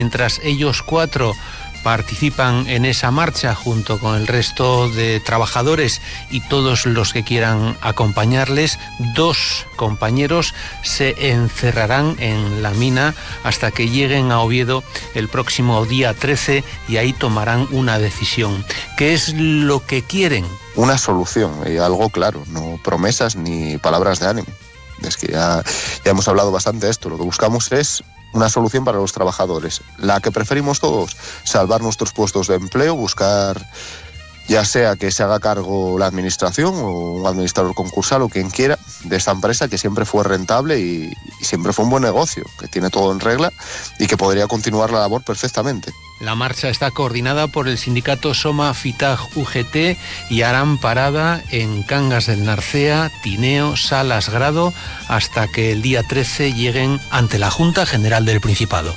Mientras ellos 4 participan en esa marcha junto con el resto de trabajadores y todos los que quieran acompañarles, 2 compañeros se encerrarán en la mina hasta que lleguen a Oviedo el próximo día 13 y ahí tomarán una decisión. ¿Qué es lo que quieren? Una solución, algo claro, no promesas ni palabras de ánimo. Es que ya hemos hablado bastante de esto, lo que buscamos es una solución para los trabajadores, la que preferimos todos, salvar nuestros puestos de empleo, buscar ya sea que se haga cargo la administración o un administrador concursal o quien quiera de esta empresa que siempre fue rentable y siempre fue un buen negocio, que tiene todo en regla y que podría continuar la labor perfectamente. La marcha está coordinada por el sindicato Soma Fitag UGT y harán parada en Cangas del Narcea, Tineo, Salas, Grado, hasta que el día 13 lleguen ante la Junta General del Principado.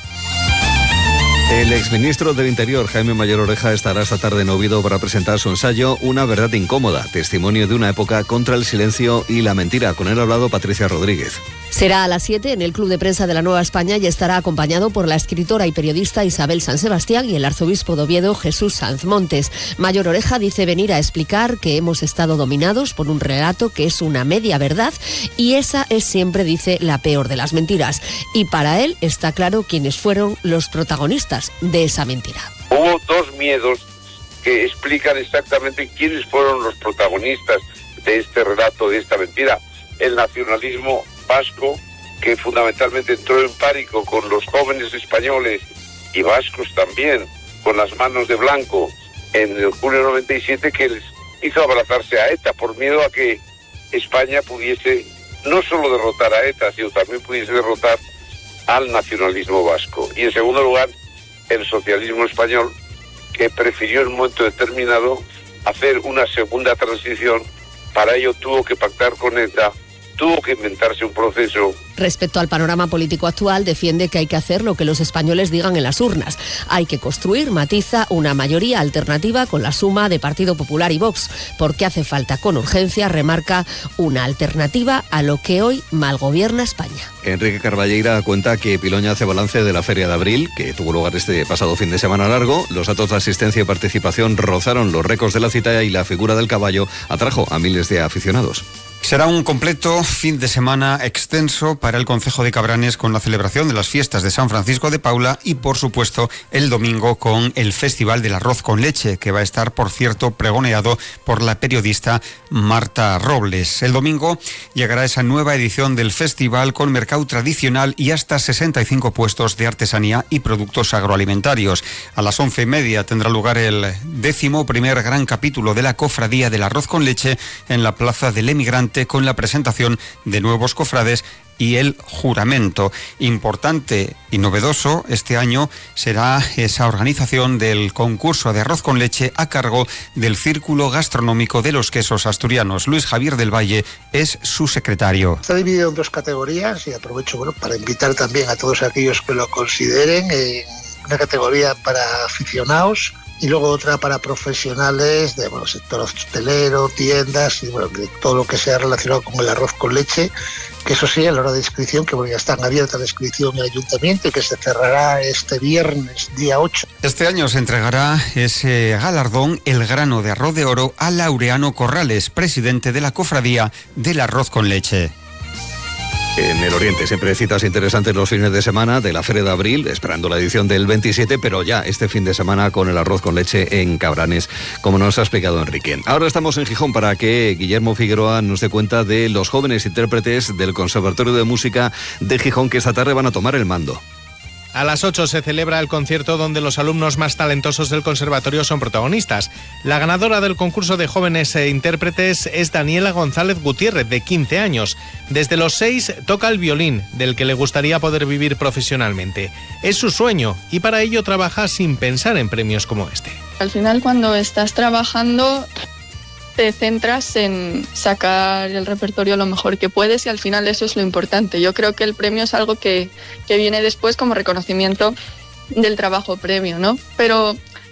El exministro del Interior, Jaime Mayor Oreja, estará esta tarde en Oviedo para presentar su ensayo Una verdad incómoda, testimonio de una época contra el silencio y la mentira. Con él ha hablado Patricia Rodríguez. Será a las 7 en el Club de Prensa de la Nueva España y estará acompañado por la escritora y periodista Isabel San Sebastián y el arzobispo de Oviedo, Jesús Sanz Montes. Mayor Oreja dice venir a explicar que hemos estado dominados por un relato que es una media verdad y esa es siempre, dice, la peor de las mentiras. Y para él está claro quiénes fueron los protagonistas de esa mentira. Hubo 2 miedos que explican exactamente quiénes fueron los protagonistas de este relato, de esta mentira. El nacionalismo vasco, que fundamentalmente entró en pánico con los jóvenes españoles y vascos también, con las manos de blanco en el junio 97, que les hizo abrazarse a ETA por miedo a que España pudiese no solo derrotar a ETA, sino también pudiese derrotar al nacionalismo vasco. Y en segundo lugar, el socialismo español, que prefirió en un momento determinado hacer una segunda transición. Para ello tuvo que pactar con ETA, tuvo que inventarse un proceso. Respecto al panorama político actual, defiende que hay que hacer lo que los españoles digan en las urnas. Hay que construir, matiza, una mayoría alternativa con la suma de Partido Popular y Vox, porque hace falta con urgencia, remarca, una alternativa a lo que hoy malgobierna España. Enrique Carballeira cuenta que Piloña hace balance de la Feria de Abril, que tuvo lugar este pasado fin de semana largo. Los datos de asistencia y participación rozaron los récords de la cita y la figura del caballo atrajo a miles de aficionados. Será un completo fin de semana extenso para el concejo de Cabranes con la celebración de las fiestas de San Francisco de Paula y, por supuesto, el domingo con el Festival del Arroz con Leche, que va a estar, por cierto, pregoneado por la periodista Marta Robles. El domingo llegará esa nueva edición del festival con mercado tradicional y hasta 65 puestos de artesanía y productos agroalimentarios. A las 11:30 tendrá lugar el 11º gran capítulo de la Cofradía del Arroz con Leche en la Plaza del Emigrante, con la presentación de nuevos cofrades y el juramento. Importante y novedoso este año será esa organización del concurso de arroz con leche a cargo del Círculo Gastronómico de los Quesos Asturianos. Luis Javier del Valle es su secretario. Está dividido en 2 categorías y aprovecho para invitar también a todos aquellos que lo consideren. Una categoría para aficionados y luego otra para profesionales de sector hostelero, tiendas y de todo lo que sea relacionado con el arroz con leche, que eso sí, a la hora de inscripción, que ya están abiertas la inscripción en el ayuntamiento y que se cerrará este viernes, día 8. Este año se entregará ese galardón, el grano de arroz de oro, a Laureano Corrales, presidente de la Cofradía del Arroz con Leche. En el Oriente siempre citas interesantes los fines de semana de la Feria de Abril, esperando la edición del 27, pero ya este fin de semana con el arroz con leche en Cabranes, como nos ha explicado Enrique. Ahora estamos en Gijón para que Guillermo Figueroa nos dé cuenta de los jóvenes intérpretes del Conservatorio de Música de Gijón que esta tarde van a tomar el mando. A las 8 se celebra el concierto donde los alumnos más talentosos del conservatorio son protagonistas. La ganadora del concurso de jóvenes intérpretes es Daniela González Gutiérrez, de 15 años. Desde los 6 toca el violín, del que le gustaría poder vivir profesionalmente. Es su sueño y para ello trabaja sin pensar en premios como este. Al final, cuando estás trabajando, te centras en sacar el repertorio lo mejor que puedes y al final eso es lo importante. Yo creo que el premio es algo que viene después como reconocimiento del trabajo previo, ¿no? Pero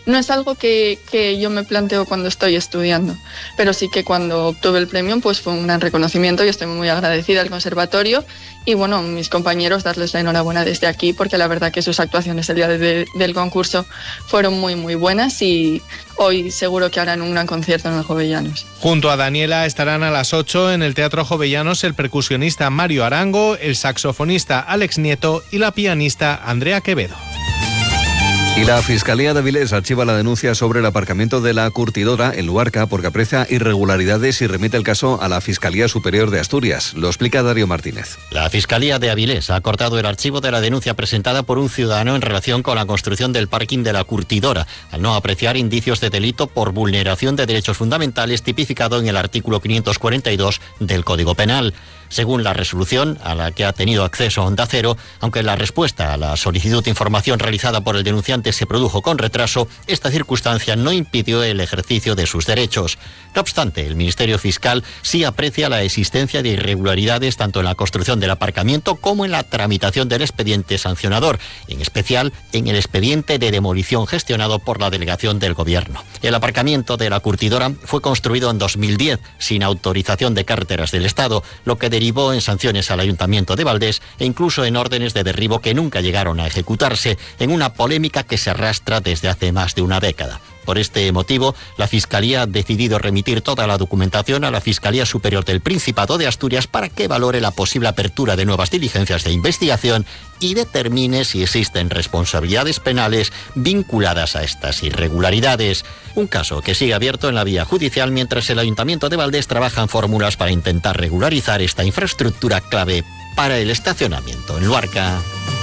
no es algo que yo me planteo cuando estoy estudiando, pero sí que cuando obtuve el premio pues fue un gran reconocimiento y estoy muy agradecida al conservatorio y bueno, mis compañeros darles la enhorabuena desde aquí porque la verdad que sus actuaciones el día del concurso fueron muy muy buenas y hoy seguro que harán un gran concierto en el Jovellanos. Junto a Daniela estarán a las 8 en el Teatro Jovellanos el percusionista Mario Arango, el saxofonista Alex Nieto y la pianista Andrea Quevedo. Y la Fiscalía de Avilés archiva la denuncia sobre el aparcamiento de la curtidora en Luarca porque aprecia irregularidades y remite el caso a la Fiscalía Superior de Asturias. Lo explica Darío Martínez. La Fiscalía de Avilés ha cortado el archivo de la denuncia presentada por un ciudadano en relación con la construcción del parking de la curtidora, al no apreciar indicios de delito por vulneración de derechos fundamentales tipificado en el artículo 542 del Código Penal. Según la resolución a la que ha tenido acceso Onda Cero, aunque la respuesta a la solicitud de información realizada por el denunciante se produjo con retraso, esta circunstancia no impidió el ejercicio de sus derechos. No obstante, el Ministerio Fiscal sí aprecia la existencia de irregularidades tanto en la construcción del aparcamiento como en la tramitación del expediente sancionador, en especial en el expediente de demolición gestionado por la delegación del Gobierno. El aparcamiento de la curtidora fue construido en 2010 sin autorización de Carreteras del Estado, lo que derivó en sanciones al Ayuntamiento de Valdés e incluso en órdenes de derribo que nunca llegaron a ejecutarse, en una polémica que se arrastra desde hace más de una década. Por este motivo, la Fiscalía ha decidido remitir toda la documentación a la Fiscalía Superior del Principado de Asturias para que valore la posible apertura de nuevas diligencias de investigación y determine si existen responsabilidades penales vinculadas a estas irregularidades. Un caso que sigue abierto en la vía judicial mientras el Ayuntamiento de Valdés trabaja en fórmulas para intentar regularizar esta infraestructura clave para el estacionamiento en Luarca.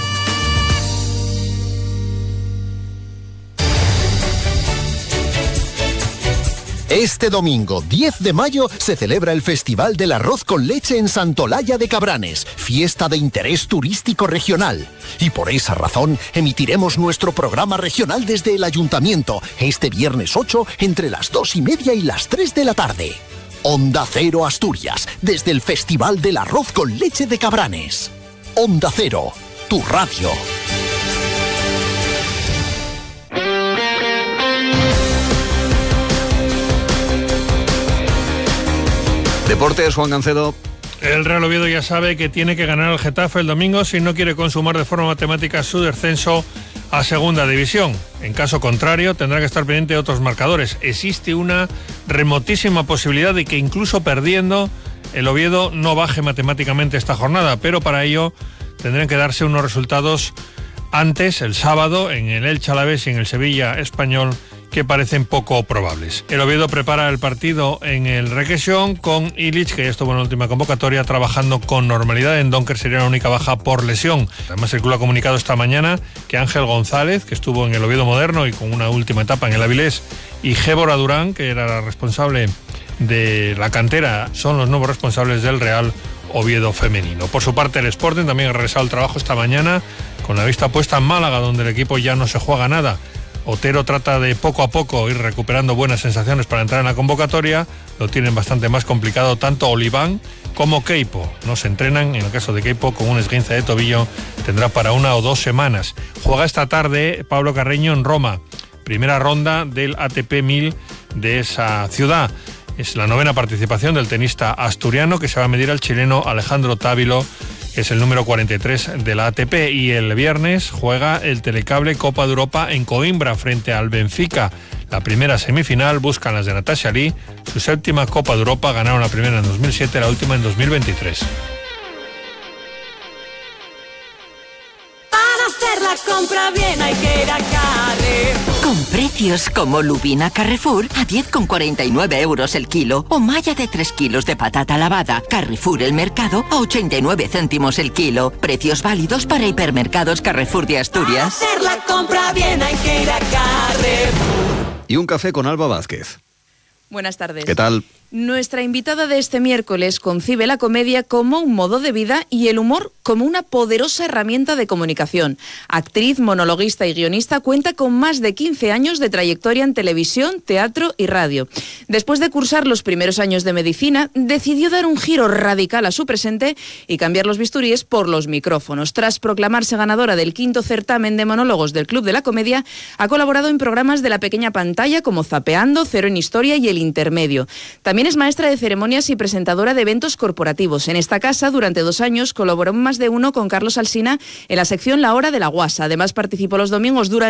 Este domingo, 10 de mayo, se celebra el Festival del Arroz con Leche en Santolaya de Cabranes, fiesta de interés turístico regional. Y por esa razón, emitiremos nuestro programa regional desde el Ayuntamiento, este viernes 8, entre las 2:30 y las 3 de la tarde. Onda Cero Asturias, desde el Festival del Arroz con Leche de Cabranes. Onda Cero, tu radio. Deportes, Juan Gancedo. El Real Oviedo ya sabe que tiene que ganar al Getafe el domingo si no quiere consumar de forma matemática su descenso a Segunda División. En caso contrario, tendrá que estar pendiente de otros marcadores. Existe una remotísima posibilidad de que incluso perdiendo, el Oviedo no baje matemáticamente esta jornada, pero para ello tendrán que darse unos resultados antes, el sábado, en el Elche Alavés y en el Sevilla Español, que parecen poco probables. El Oviedo prepara el partido en el Requesión con Illich, que ya estuvo en la última convocatoria, trabajando con normalidad. En Donker sería la única baja por lesión. Además, el club ha comunicado esta mañana que Ángel González, que estuvo en el Oviedo moderno y con una última etapa en el Avilés, y Gébora Durán, que era la responsable de la cantera, son los nuevos responsables del Real Oviedo femenino. Por su parte, el Sporting también ha regresado al trabajo esta mañana con la vista puesta en Málaga, donde el equipo ya no se juega nada. Otero trata de poco a poco ir recuperando buenas sensaciones para entrar en la convocatoria. Lo tienen bastante más complicado tanto Oliván como Queipo. No se entrenan, en el caso de Queipo, con un esguince de tobillo, tendrá para 1 o 2 semanas. Juega esta tarde Pablo Carreño en Roma, primera ronda del ATP 1000 de esa ciudad. Es la 9ª participación del tenista asturiano, que se va a medir al chileno Alejandro Távilo, que es el número 43 de la ATP. Y el viernes juega el Telecable Copa de Europa en Coimbra frente al Benfica. La primera semifinal buscan las de Natasha Lee, su 7ª Copa de Europa. Ganaron la primera en 2007, la última en 2023. Para hacer la compra bien hay que ir a Carrefour. Con precios como Lubina Carrefour a 10,49 euros el kilo, o malla de 3 kilos de patata lavada Carrefour El Mercado a 89 céntimos el kilo. Precios válidos para hipermercados Carrefour de Asturias. Para hacer la compra bien hay que ir a Carrefour. Y un café con Alba Vázquez. Buenas tardes. ¿Qué tal? Nuestra invitada de este miércoles concibe la comedia como un modo de vida y el humor como una poderosa herramienta de comunicación. Actriz, monologuista y guionista, cuenta con más de 15 años de trayectoria en televisión, teatro y radio. Después de cursar los primeros años de medicina, decidió dar un giro radical a su presente y cambiar los bisturíes por los micrófonos. Tras proclamarse ganadora del 5º certamen de monólogos del Club de la Comedia, ha colaborado en programas de la pequeña pantalla como Zapeando, Cero en Historia y El Intermedio. También es maestra de ceremonias y presentadora de eventos corporativos. En esta casa, durante 2 años, colaboró en más de uno con Carlos Alsina en la sección La Hora de la Guasa. Además, participó los domingos durante